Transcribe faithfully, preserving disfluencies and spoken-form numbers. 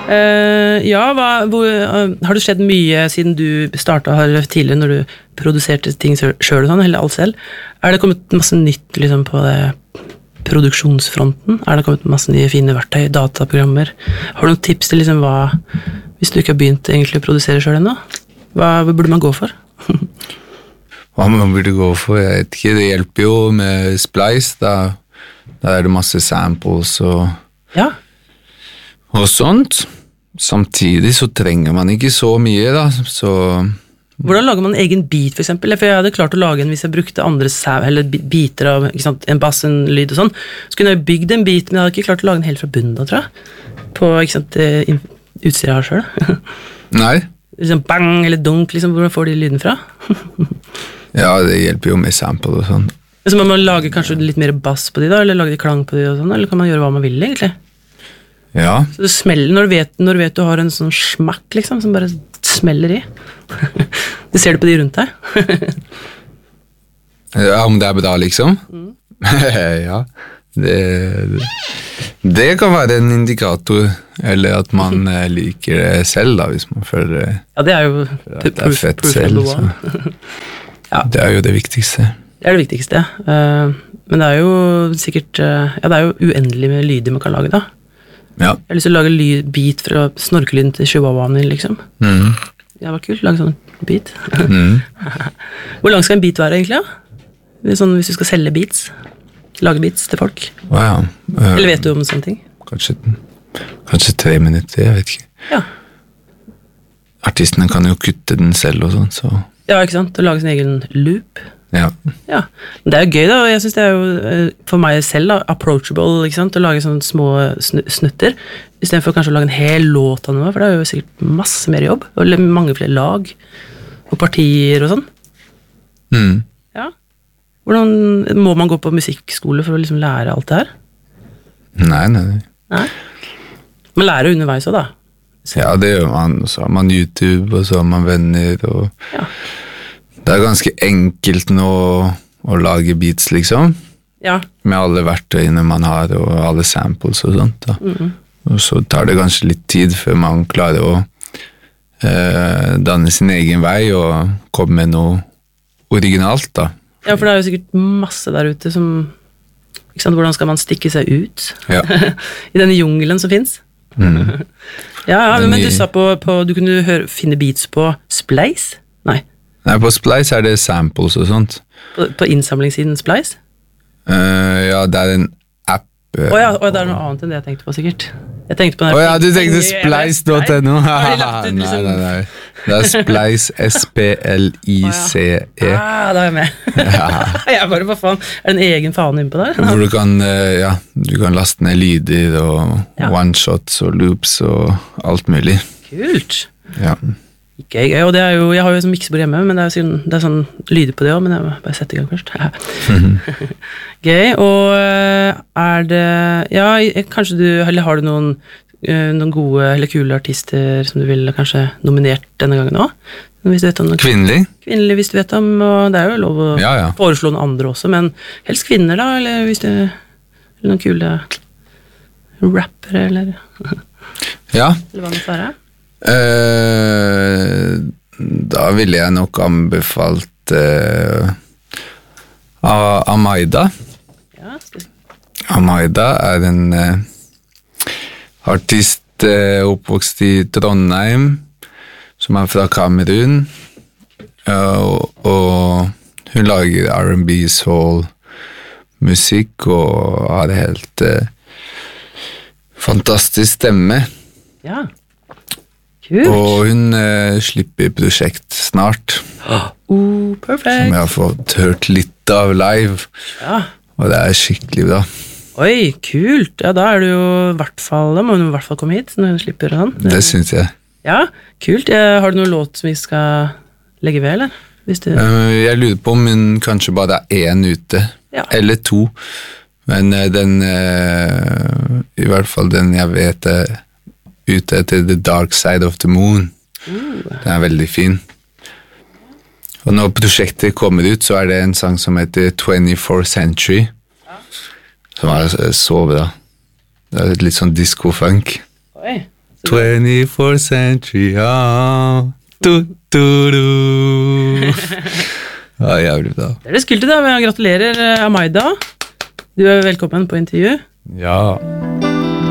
Uh, ja, hva, hvor, uh, har det skjedd mye siden du startet her tidligere når du produserte ting selv og sånn, eller alt selv? Er det kommet masse nytt liksom, på det produksjonsfronten? Er det kommet masse nye fine verktøy, dataprogrammer? Har du noen tips til liksom, hva, hvis du ikke har begynt egentlig å produsere selv ennå? Hva, hva burde man gå for? Hva man burde gå for? Jeg vet ikke, det hjelper jo med Splice, da, da er det masse samples og, ja. og sånt. Samtidig så trenger man ikke så mye da, så... Hvordan lager man en egen beat for eksempel? For jeg hadde klart å lage en hvis jeg brukte andre eller biter av ikke sant, en bass, en lyd og sånn. Så kunne jeg bygd en beat, men jeg hadde ikke klart å lage den helt fra bunnen da, tror jeg. På ikke sant, utstyret jeg har selv. Nei. Liksom bang eller dunk, liksom, hvor får de lyden fra? Ja, det hjelper jo med sample og sånn. Så man må lage kanskje litt mer bass på de da, eller lage de klang på de og sånn, eller kan man gjøre hva man vil egentlig? Ja. Så det smeller når du vet, når du vet du har en sånn smakk, liksom, som bare smeller i. Du ser det på de rundt deg. Ja, om det er bra, liksom? Mm. Ja, det, det kan være en indikator, eller at man liker det selv, da, hvis man føler ja, det er jo at det er fett selv. Ja. Det er jo det viktigste. Det er det viktigste. Men det er jo sikkert, ja, det er jo uendelig med lyder man kan lage, da. Ja. Jeg har lyst til å lage lyd, beat fra snorkelyden til chihuahuaen din, liksom. Mm. Det var kult, lage sånn beat. Mm. Hvor lang skal en beat være, egentlig? Ja? Sånn, hvis du skal selge beats, lage beats til folk. Wow, ja. uh, Eller vet du om sånne ting? Kanskje, kanskje tre minutter, jeg vet ikke. Ja. Artistene kan jo kutte den selv og sånn, så... Ja, ikke sant? Å lage sin egen loop. Ja. Ja, det er jo gøy da, og jeg synes det er jo for meg selv da, approachable, ikke sant, å lage sånne små snutter, i stedet for kanskje å lage en hel låt av noe, for det er jo sikkert masse mer jobb, og mange flere lag, og partier og sånn. Mm. Ja. Hvordan, må man gå på musikkskole for å liksom lære alt det her? Nei, nei, nei. Nei? Man lærer jo underveis også da. Så. Ja, det gjør man, og så har man YouTube, og så har man venner, og... Ja. Det er ganske enkelt nå å lage beats, liksom. Ja. Med alle verktøyene man har, og alle samples og sånt. Da. Mm. Og så tar det kanskje litt tid før man klarer å eh, danne sin egen vei og komme med noe originalt, da. Ja, for det er jo sikkert masse der ute som... Ikke sant, hvordan skal man stikke seg ut? Ja. I denne jungelen som finnes. Mm. Ja, ja, men, men du sa på, på du kunne høre, finne beats på Splice? Nei. Nei, på Splice er det samples og sånt. På, på innsamlingssiden Splice? Uh, ja, det er en app. Åh uh, oh, ja, oh, det er noe annet enn det jeg tenkte på, sikkert. Jeg tenkte på den. Åh oh, ja, du tenkte Splice dot no. Nei, nei, nei. Det er Splice, S P L I C E. Ah, da er jeg med. Ja. Jeg bare, hva faen, er det en egen faen inne på der? Hvor du kan, uh, ja, du kan laste ned lyder og ja. One-shots og loops og alt mulig. Kult. Ja. Ikke gøy, og det er jo, jeg har jo sånn miksebord hjemme, men det er, sånn, det er sånn lyder på det også, men jeg må bare sette i gang først. Mm-hmm. Gøy, og er det, ja, kanskje du, eller har du noen, noen gode eller kule artister som du ville kanskje nominert denne gangen også? Hvis du vet om noen, kvinnelig? Kvinnelig, hvis du vet om, og det er jo lov å ja, ja. Foreslå noen andre også, men helst kvinner da, eller hvis du, eller noen kule rappere, eller... Ja. Eller hva det skal være? Uh, da ville jeg nok anbefalt uh, Amaida. Ja, Amaida er en uh, artist uh, oppvokst i Trondheim, som er fra Kamerun, uh, og, og hun lager R and B, soul, musikk, og har helt uh, fantastisk stemme. Ja. Kult. Og hun uh, slipper prosjekt snart. Oh, perfekt. Som jeg har fått hørt litt av live. Ja. Og det er skikkelig bra. Oi, kult. Ja, da er du jo i hvert fall, da må hun i hvert fall komme hit når hun slipper den. Det synes jeg. Ja, kult. Ja, har du noen låt som vi skal legge ved, eller? Hvis du... uh, jeg lurer på om hun kanskje bare er en ute. Ja. Eller to. Men uh, den, uh, i hvert fall den jeg vet er ute etter The Dark Side of the Moon. Uh. Den er veldig fin. Og når prosjektet kommer ut, så er det en sang som heter twenty-fourth Century, ja. Som er så bra. Det er litt sånn disco-funk. Oi, twenty-fourth century, ja. Du, du, du. Ja, jævlig bra. Det er det skult da, gratulerer Amaida. Du er velkommen på intervju. Ja.